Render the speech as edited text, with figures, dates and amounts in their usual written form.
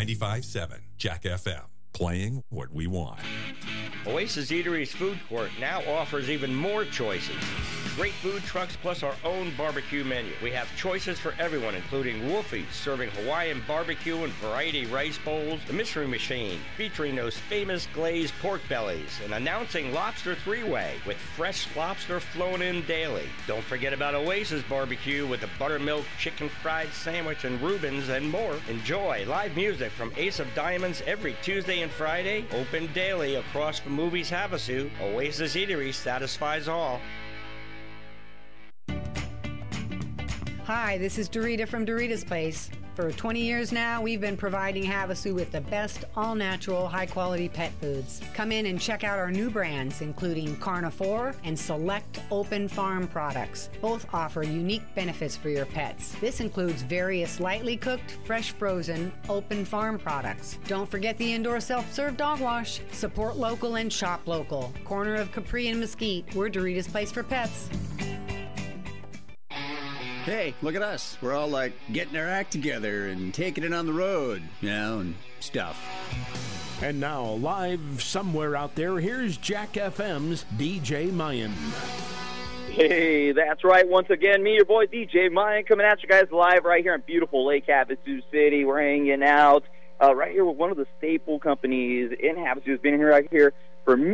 95.7 Jack FM, playing what we want. Oasis Eatery's food court now offers even more choices. Great food trucks plus our own barbecue menu. We have choices for everyone, including Wolfie's, serving Hawaiian barbecue and variety rice bowls, the Mystery Machine, featuring those famous glazed pork bellies, and announcing Lobster Three-Way with fresh lobster flown in daily. Don't forget about Oasis Barbecue with the buttermilk chicken fried sandwich and Reubens and more. Enjoy live music from Ace of Diamonds every Tuesday and Friday, open daily across from Movies Havasu. Oasis Eatery satisfies all. Hi, this is Dorita from Dorita's Place. For 20 years now, we've been providing Havasu with the best all-natural, high-quality pet foods. Come in and check out our new brands, including Carnivore and select Open Farm products. Both offer unique benefits for your pets. This includes various lightly cooked, fresh frozen, Open Farm products. Don't forget the indoor self-serve dog wash. Support local and shop local. Corner of Capri and Mesquite, we're Dorita's Place for Pets. Hey, look at us. We're all like getting our act together and taking it on the road, and stuff. And now, live somewhere out there, here's Jack FM's DJ Mayan. Hey, that's right. Once again, me, your boy DJ Mayan, coming at you guys live right here in beautiful Lake Havasu City. We're hanging out right here with one of the staple companies in Havasu. Has been here right here for